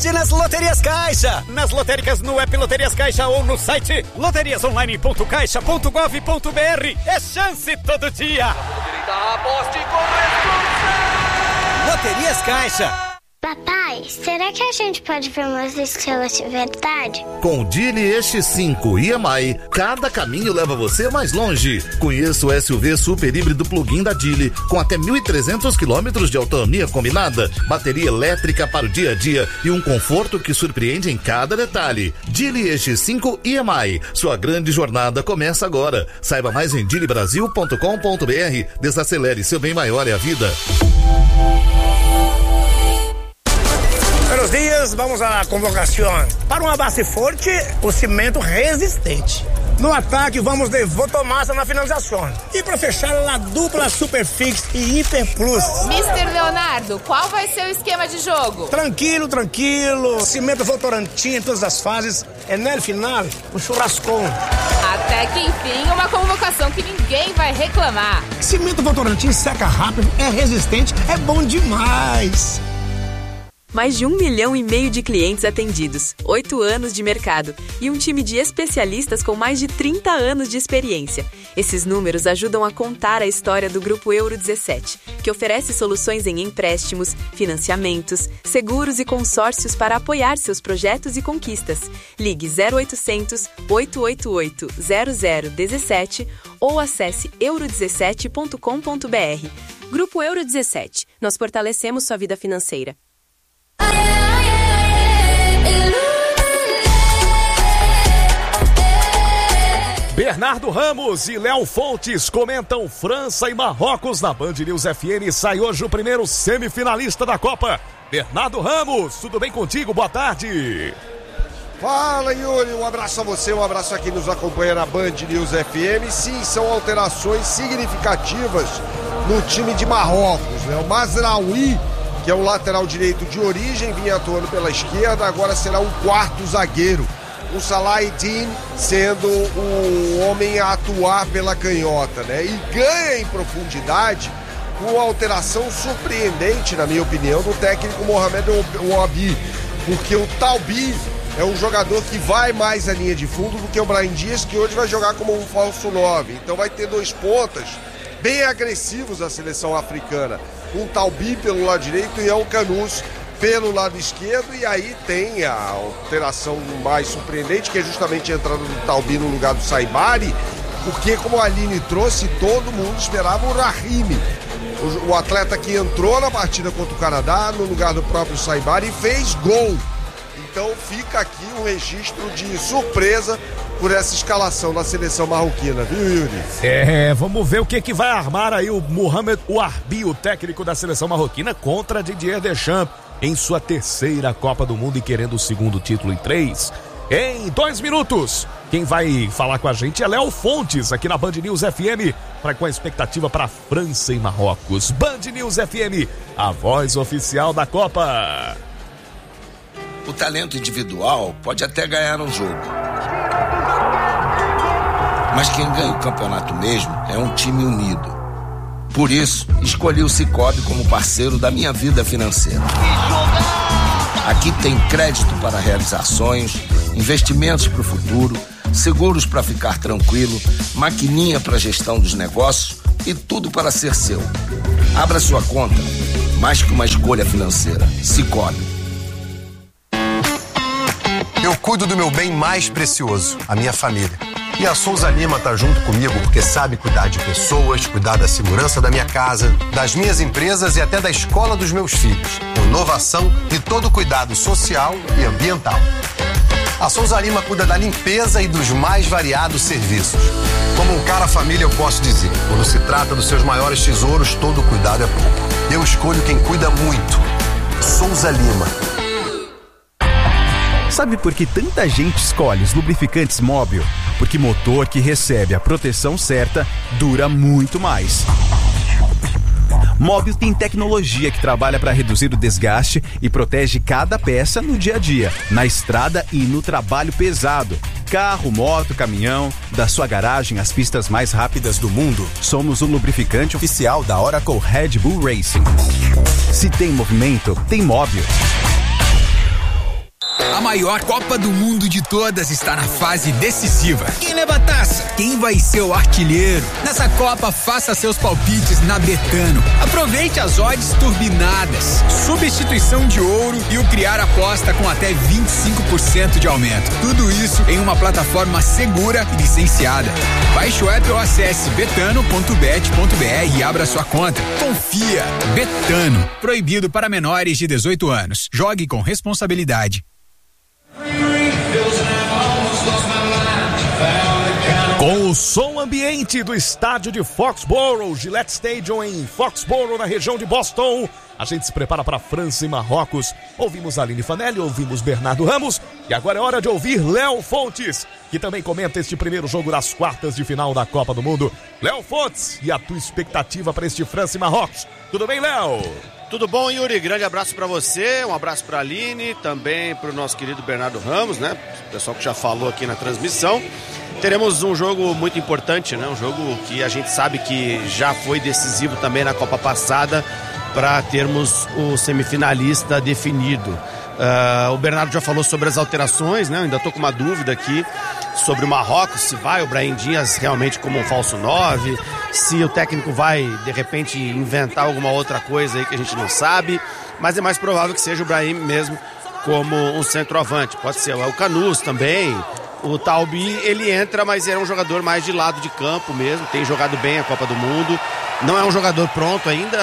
aposte nas Loterias Caixa. Nas lotéricas no app Loterias Caixa ou no site loteriasonline.caixa.gov.br. É chance todo dia. Aposte com responsabilidade. Loterias Caixa. Papai, será que a gente pode ver umas estrelas de verdade? Com o Geely EX5 EMI, cada caminho leva você mais longe. Conheça o SUV super híbrido plug-in da Geely, com até 1.300 km de autonomia combinada, bateria elétrica para o dia a dia e um conforto que surpreende em cada detalhe. Geely EX5 EMI, sua grande jornada começa agora. Saiba mais em geelybrasil.com.br. Desacelere, seu bem maior é a vida. Buenos dias, vamos à convocação. Para uma base forte, o cimento resistente. No ataque, vamos de Votomassa na finalização. E para fechar, a dupla Superfix e Hiper Plus. Mr. Leonardo, qual vai ser o esquema de jogo? Tranquilo. Cimento Votorantim em todas as fases. É no final, um churrascão. Até que enfim, uma convocação que ninguém vai reclamar. Cimento Votorantim seca rápido, é resistente, é bom demais. Mais de 1,5 milhão de clientes atendidos, 8 anos de mercado e um time de especialistas com mais de 30 anos de experiência. Esses números ajudam a contar a história do Grupo Euro 17, que oferece soluções em empréstimos, financiamentos, seguros e consórcios para apoiar seus projetos e conquistas. Ligue 0800 888 0017 ou acesse euro17.com.br. Grupo Euro 17. Nós fortalecemos sua vida financeira. Bernardo Ramos e Léo Fontes comentam França e Marrocos na Band News FM. Sai hoje o primeiro semifinalista da Copa. Bernardo Ramos, tudo bem contigo? Boa tarde. Fala, Yuri, um abraço a você, um abraço a quem nos acompanha na Band News FM. Sim, são alterações significativas no time de Marrocos, né? O Mazraoui, que é o lateral direito de origem, vinha atuando pela esquerda, agora será um quarto zagueiro. O Salah Eddin sendo o homem a atuar pela canhota, né? E ganha em profundidade com uma alteração surpreendente, na minha opinião, do técnico Mohamed Ouabi, porque o Talbi é um jogador que vai mais à linha de fundo do que o Brahim Dias, que hoje vai jogar como um falso 9. Então vai ter dois pontas bem agressivos a seleção africana. Um Talbi pelo lado direito e El Canous pelo lado esquerdo, e aí tem a alteração mais surpreendente, que é justamente a entrada do Talbi no lugar do Saibari, porque, como a Aline trouxe, todo mundo esperava o Rahimi, o atleta que entrou na partida contra o Canadá no lugar do próprio Saibari e fez gol. Então fica aqui um registro de surpresa por essa escalação da seleção marroquina, viu, Yuri? Vamos ver o que vai armar aí o Mohamed Ouabi, o técnico da seleção marroquina, contra Didier Deschamps em sua terceira Copa do Mundo e querendo o segundo título em 3. Em 2 minutos, quem vai falar com a gente é Léo Fontes, aqui na Band News FM, com a expectativa para França e Marrocos. Band News FM, a voz oficial da Copa. O talento individual pode até ganhar um jogo, mas quem ganha o campeonato mesmo é um time unido. Por isso, escolhi o Sicoob como parceiro da minha vida financeira. Aqui tem crédito para realizar sonhos, investimentos para o futuro, seguros para ficar tranquilo, maquininha para gestão dos negócios e tudo para ser seu. Abra sua conta, mais que uma escolha financeira. Sicoob. Eu cuido do meu bem mais precioso, a minha família. E a Souza Lima tá junto comigo porque sabe cuidar de pessoas, cuidar da segurança da minha casa, das minhas empresas e até da escola dos meus filhos. Com inovação e todo o cuidado social e ambiental. A Souza Lima cuida da limpeza e dos mais variados serviços. Como um cara família, eu posso dizer, quando se trata dos seus maiores tesouros, todo cuidado é pouco. Eu escolho quem cuida muito. Souza Lima. Sabe por que tanta gente escolhe os lubrificantes Móbil? Porque motor que recebe a proteção certa dura muito mais. Móbil tem tecnologia que trabalha para reduzir o desgaste e protege cada peça no dia a dia, na estrada e no trabalho pesado. Carro, moto, caminhão, da sua garagem às pistas mais rápidas do mundo. Somos o lubrificante oficial da Oracle Red Bull Racing. Se tem movimento, tem Móbil. A maior Copa do Mundo de todas está na fase decisiva. Quem leva a taça? Quem vai ser o artilheiro? Nessa Copa, faça seus palpites na Betano. Aproveite as odds turbinadas, substituição de ouro e o criar aposta com até 25% de aumento. Tudo isso em uma plataforma segura e licenciada. Baixe o app ou acesse betano.bet.br e abra sua conta. Confia. Betano. Proibido para menores de 18 anos. Jogue com responsabilidade. Com o som ambiente do estádio de Foxborough, Gillette Stadium em Foxborough, na região de Boston, a gente se prepara para França e Marrocos. Ouvimos Aline Fanelli, ouvimos Bernardo Ramos e agora é hora de ouvir Léo Fontes, que também comenta este primeiro jogo das quartas de final da Copa do Mundo. Léo Fontes, e a tua expectativa para este França e Marrocos? Tudo bem, Léo? Tudo bom, Yuri? Grande abraço para você, um abraço para a Aline, também para o nosso querido Bernardo Ramos, né? O pessoal que já falou aqui na transmissão. Teremos um jogo muito importante, né? Um jogo que a gente sabe que já foi decisivo também na Copa passada para termos o semifinalista definido. O Bernardo já falou sobre as alterações, né? Eu ainda estou com uma dúvida aqui sobre o Marrocos, se vai o Brahim Dias realmente como um falso 9, se o técnico vai, de repente, inventar alguma outra coisa aí que a gente não sabe, mas é mais provável que seja o Brahim mesmo como um centroavante. Pode ser o Canus também. O Taubi, ele entra, mas é um jogador mais de lado de campo mesmo, tem jogado bem a Copa do Mundo, não é um jogador pronto ainda,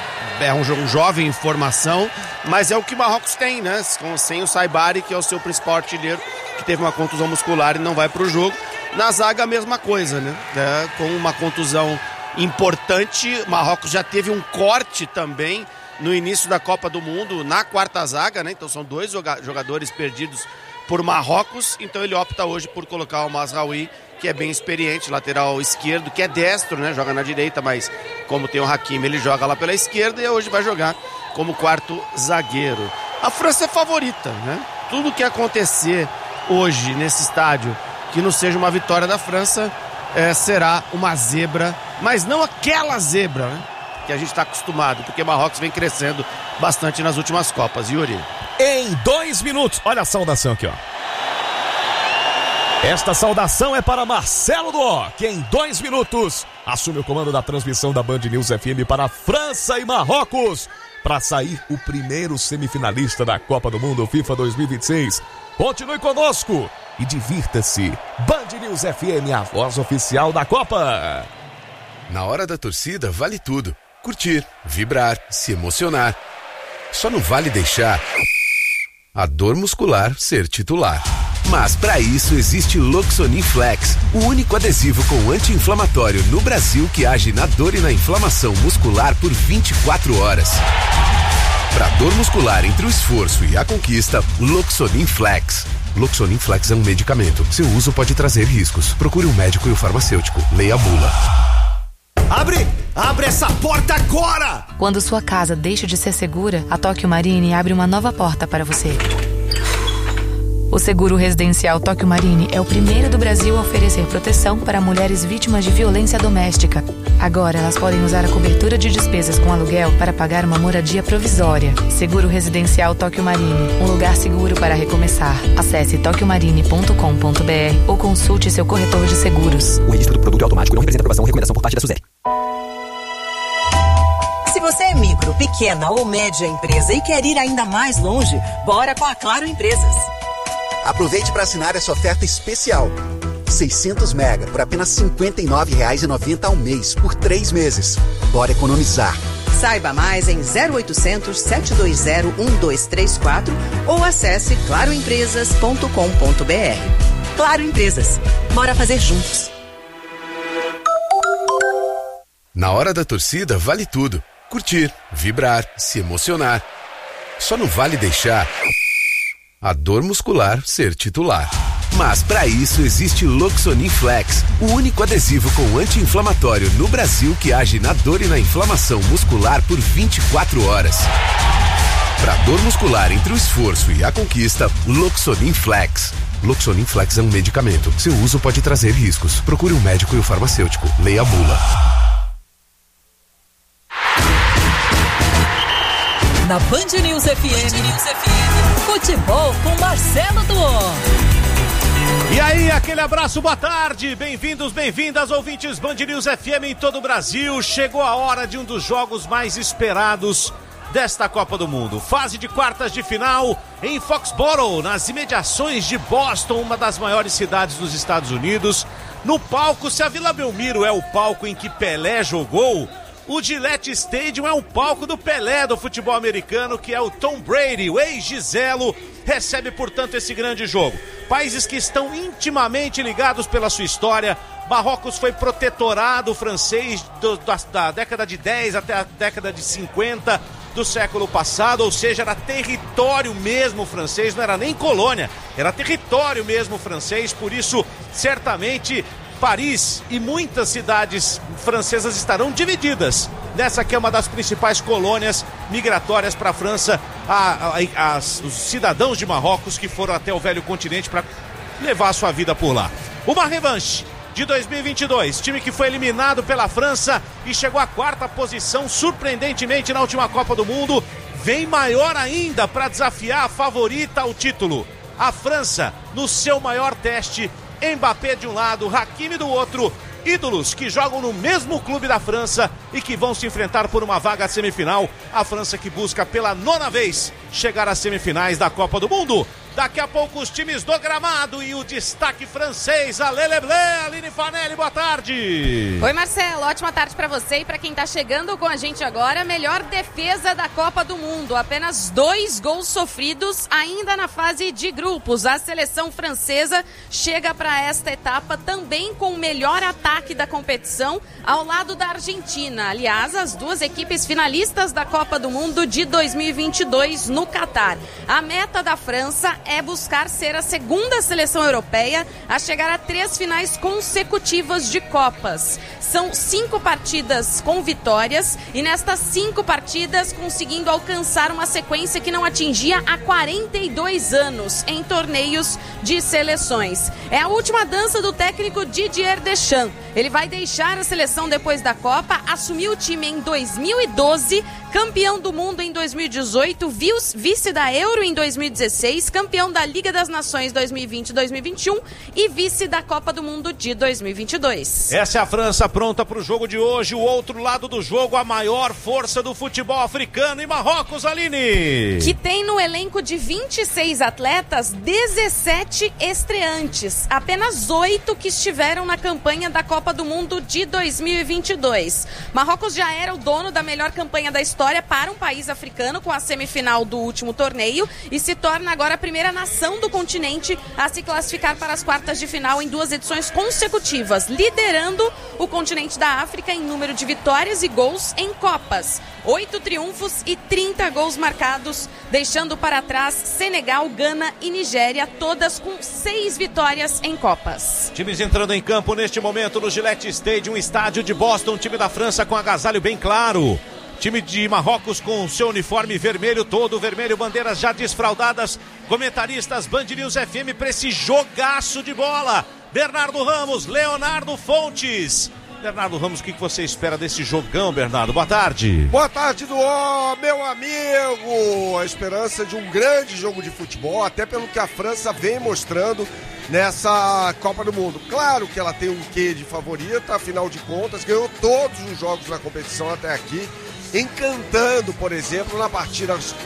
é um jovem em formação, mas é o que o Marrocos tem, né? Sem o Saibari, que é o seu principal artilheiro, que teve uma contusão muscular e não vai para o jogo. Na zaga a mesma coisa, né? Com uma contusão importante, o Marrocos já teve um corte também no início da Copa do Mundo, na quarta zaga, né? Então são 2 jogadores perdidos por Marrocos, então ele opta hoje por colocar o Mazraoui, que é bem experiente, lateral esquerdo, que é destro, né? Joga na direita, mas como tem o Hakimi, ele joga lá pela esquerda e hoje vai jogar como quarto zagueiro. A França é favorita, né? Tudo que acontecer hoje nesse estádio que não seja uma vitória da França será uma zebra, mas não aquela zebra, né? Que a gente está acostumado, porque Marrocos vem crescendo bastante nas últimas Copas. Yuri? Em 2 minutos, olha a saudação aqui, ó. Esta saudação é para Marcelo Duó, que em 2 minutos assume o comando da transmissão da Band News FM para França e Marrocos, para sair o primeiro semifinalista da Copa do Mundo FIFA 2026. Continue conosco e divirta-se. Band News FM, a voz oficial da Copa. Na hora da torcida vale tudo. Curtir, vibrar, se emocionar. Só não vale deixar a dor muscular ser titular. Mas para isso existe Loxonin Flex, o único adesivo com anti-inflamatório no Brasil que age na dor e na inflamação muscular por 24 horas. Para dor muscular entre o esforço e a conquista, Loxonin Flex. Loxonin Flex é um medicamento. Seu uso pode trazer riscos. Procure um médico e o farmacêutico. Leia a bula. Abre essa porta agora! Quando sua casa deixa de ser segura, a Tóquio Marine abre uma nova porta para você. O seguro residencial Tóquio Marine é o primeiro do Brasil a oferecer proteção para mulheres vítimas de violência doméstica. Agora elas podem usar a cobertura de despesas com aluguel para pagar uma moradia provisória. Seguro residencial Tóquio Marine, um lugar seguro para recomeçar. Acesse tokyomarine.com.br ou consulte seu corretor de seguros. O registro do produto é automático e não representa aprovação ou recomendação por parte da SUSEP. Se você é micro, pequena ou média empresa e quer ir ainda mais longe, bora com a Claro Empresas. Aproveite para assinar essa oferta especial. 600 mega por apenas R$ 59,90 ao mês, por 3 meses. Bora economizar. Saiba mais em 0800 720 1234 ou acesse claroempresas.com.br. Claro Empresas. Bora fazer juntos. Na hora da torcida vale tudo. Curtir, vibrar, se emocionar. Só não vale deixar a dor muscular ser titular. Mas para isso existe Loxonin Flex, o único adesivo com anti-inflamatório no Brasil que age na dor e na inflamação muscular por 24 horas. Para dor muscular entre o esforço e a conquista, Loxonin Flex. Loxonin Flex é um medicamento. Seu uso pode trazer riscos. Procure um médico e o farmacêutico. Leia a bula. Na Band News FM. Futebol com Marcelo Duó. E aí, aquele abraço, boa tarde, bem-vindos, bem-vindas, ouvintes Band News FM em todo o Brasil. Chegou a hora de um dos jogos mais esperados desta Copa do Mundo. Fase de quartas de final em Foxborough, nas imediações de Boston, uma das maiores cidades dos Estados Unidos. No palco, se a Vila Belmiro é o palco em que Pelé jogou, o Gillette Stadium é o palco do Pelé do futebol americano, que é o Tom Brady, o ex-Giselo, recebe, portanto, esse grande jogo. Países que estão intimamente ligados pela sua história. Marrocos foi protetorado francês da década de 10 até a década de 50 do século passado, ou seja, era território mesmo francês, não era nem colônia, era território mesmo francês, por isso, certamente, Paris e muitas cidades francesas estarão divididas nessa que é uma das principais colônias migratórias para a França, os cidadãos de Marrocos que foram até o velho continente para levar a sua vida por lá. Uma revanche de 2022, time que foi eliminado pela França e chegou à quarta posição, surpreendentemente, na última Copa do Mundo, vem maior ainda para desafiar a favorita ao título. A França, no seu maior teste, Mbappé de um lado, Hakimi do outro, ídolos que jogam no mesmo clube da França e que vão se enfrentar por uma vaga à semifinal. A França que busca pela 9ª vez chegar às semifinais da Copa do Mundo. Daqui a pouco os times do gramado e o destaque francês, a Leleblé, Aline Fanelli, boa tarde. Oi Marcelo, ótima tarde pra você e pra quem tá chegando com a gente agora. Melhor defesa da Copa do Mundo, apenas 2 gols sofridos ainda na fase de grupos. A seleção francesa chega pra esta etapa também com o melhor ataque da competição ao lado da Argentina. Aliás, as duas equipes finalistas da Copa do Mundo de 2022 no Catar. A meta da França é buscar ser a segunda seleção europeia a chegar a 3 finais consecutivas de Copas. São 5 partidas com vitórias e nestas 5 partidas conseguindo alcançar uma sequência que não atingia há 42 anos em torneios de seleções. É a última dança do técnico Didier Deschamps. Ele vai deixar a seleção depois da Copa, assumiu o time em 2012, campeão do mundo em 2018, vice da Euro em 2016, campeão da Liga das Nações 2020 e 2021 e vice da Copa do Mundo de 2022. Essa é a França pronta para o jogo de hoje. O outro lado do jogo, a maior força do futebol africano, e Marrocos, Aline, que tem no elenco de 26 atletas 17 estreantes, apenas 8 que estiveram na campanha da Copa do Mundo de 2022. Marrocos já era o dono da melhor campanha da história para um país africano com a semifinal do último torneio e se torna agora a primeira nação do continente a se classificar para as quartas de final em 2 edições consecutivas, liderando o continente da África em número de vitórias e gols em Copas. 8 triunfos e 30 gols marcados, deixando para trás Senegal, Gana e Nigéria, todas com 6 vitórias em Copas. Times entrando em campo neste momento no Gillette Stadium, estádio de Boston. Time da França com agasalho bem claro. Time de Marrocos com seu uniforme vermelho, todo vermelho, bandeiras já desfraldadas. Comentaristas Band News FM para esse jogaço de bola. Bernardo Ramos, Leonardo Fontes. Bernardo Ramos, o que você espera desse jogão, Bernardo? Boa tarde. Boa tarde, Duó, meu amigo. A esperança de um grande jogo de futebol, até pelo que a França vem mostrando nessa Copa do Mundo. Claro que ela tem um quê de favorita, afinal de contas, ganhou todos os jogos na competição até aqui, encantando, por exemplo, na partida